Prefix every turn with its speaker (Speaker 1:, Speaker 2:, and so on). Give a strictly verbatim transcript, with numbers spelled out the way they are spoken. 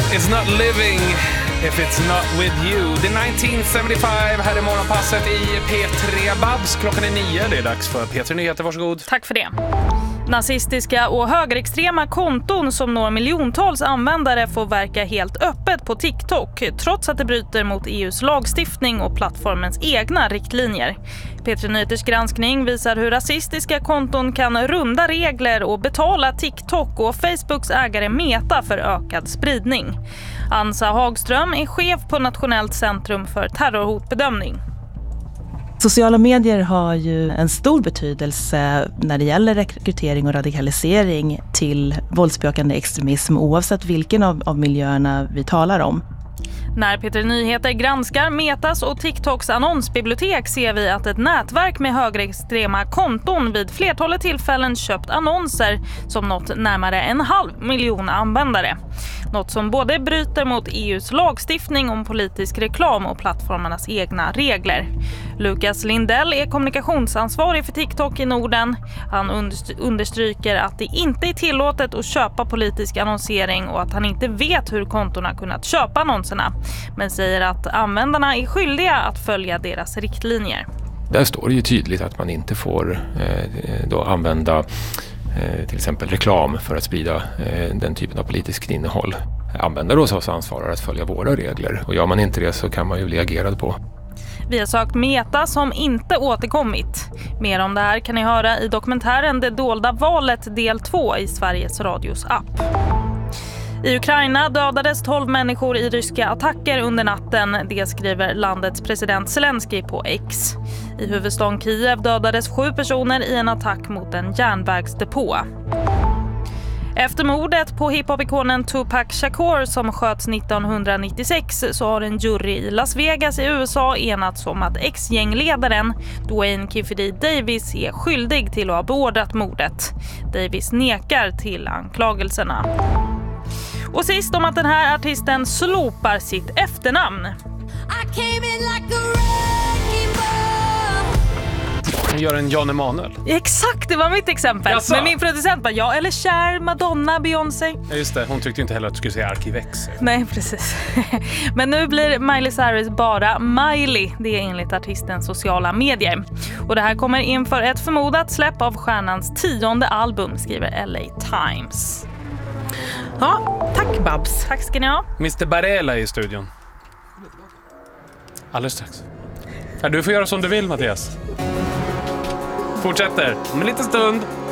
Speaker 1: is not living if it's not with you. Det är nitton sjuttiofem, här är morgonpasset i P tre Babs. Klockan är nio, det är dags för P tre Nyheter, varsågod.
Speaker 2: Tack för det. Nazistiska och högerextrema konton som når miljontals användare får verka helt öppet på TikTok trots att det bryter mot E U:s lagstiftning och plattformens egna riktlinjer. P tre Nyheters granskning visar hur rasistiska konton kan runda regler och betala TikTok och Facebooks ägare Meta för ökad spridning. Ansa Hagström är chef på Nationellt centrum för terrorhotbedömning.
Speaker 3: Sociala medier har ju en stor betydelse när det gäller rekrytering och radikalisering till våldsbejakande extremism oavsett vilken av, av miljöerna vi talar om.
Speaker 2: När P tre Nyheter granskar Metas och TikToks annonsbibliotek ser vi att ett nätverk med högerextrema konton vid flertalet tillfällen köpt annonser som nått närmare en halv miljon användare. Något som både bryter mot E U:s lagstiftning om politisk reklam och plattformarnas egna regler. Lukas Lindell är kommunikationsansvarig för TikTok i Norden. Han understryker att det inte är tillåtet att köpa politisk annonsering och att han inte vet hur kontorna kunnat köpa annonserna. Men säger att användarna är skyldiga att följa deras riktlinjer.
Speaker 4: Där står det ju tydligt att man inte får eh, då använda eh, till exempel reklam för att sprida eh, den typen av politiskt innehåll. Användare hos oss ansvarar att följa våra regler, och gör man inte det så kan man ju bli agerad på.
Speaker 2: Vi har sökt Meta som inte återkommit. Mer om det här kan ni höra i dokumentären Det dolda valet del två i Sveriges Radios app. I Ukraina dödades tolv människor i ryska attacker under natten, det skriver landets president Zelensky på X. I huvudstaden Kiev dödades sju personer i en attack mot en järnvägsdepå. Efter mordet på hiphop-ikonen Tupac Shakur som sköts nittonhundranittiosex så har en jury i Las Vegas i U S A enats om att ex-gängledaren Dwayne Kifedy Davis är skyldig till att ha beordrat mordet. Davis nekar till anklagelserna. Och sist om att den här artisten slopar sitt efternamn.
Speaker 1: Han gör en Jan Emanuel.
Speaker 2: Exakt, det var mitt exempel.
Speaker 1: Jaså?
Speaker 2: Men min producent bara, ja, eller Cher, Madonna, Beyoncé.
Speaker 1: Ja, just det. Hon tyckte inte heller att du skulle säga Arkivex.
Speaker 2: Nej, precis. Men nu blir Miley Cyrus bara Miley. Det är enligt artistens sociala medier. Och det här kommer inför ett förmodat släpp av stjärnans tionde album, skriver L A Times.
Speaker 5: Ja, tack Babs.
Speaker 2: Tack ska ni ha.
Speaker 1: mister Barela i studion. Alldeles strax. Ja, du får göra som du vill, Mattias. Fortsätter om en liten stund.